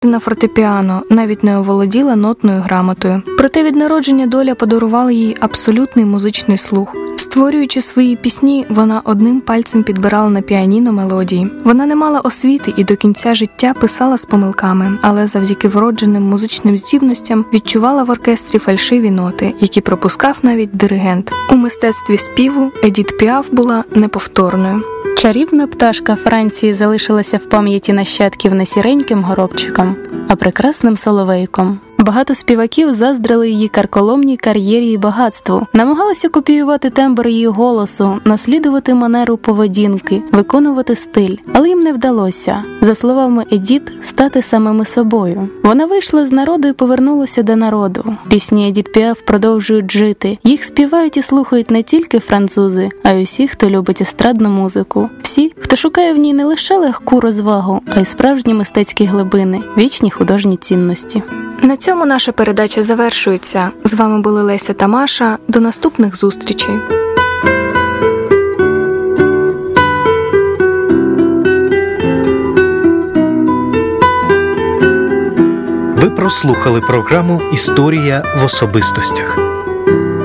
на фортепіано, навіть не оволоділа нотною грамотою. Проте від народження доля подарувала їй абсолютний музичний слух. Створюючи свої пісні, вона одним пальцем підбирала на піаніно мелодії. Вона не мала освіти і до кінця життя писала з помилками, але завдяки вродженим музичним здібностям відчувала в оркестрі фальшиві ноти, які пропускав навіть диригент. У мистецтві співу Едіт Піаф була неповторною. Чарівна пташка Франції залишилася в пам'яті нащадків не сіреньким горобчиком, а прекрасним соловейком. Багато співаків заздрили її карколомній кар'єрі і багатству, намагалися копіювати тембр її голосу, наслідувати манеру поведінки, виконувати стиль, але їм не вдалося, за словами Едіт, стати самими собою. Вона вийшла з народу і повернулася до народу. Пісні Едіт Піаф продовжують жити. Їх співають і слухають не тільки французи, а й усі, хто любить естрадну музику. Всі, хто шукає в ній не лише легку розвагу, а й справжні мистецькі глибини, вічні художні цінності. На цьому наша передача завершується. З вами були Леся та Маша. До наступних зустрічей. Ви прослухали програму «Історія в особистостях».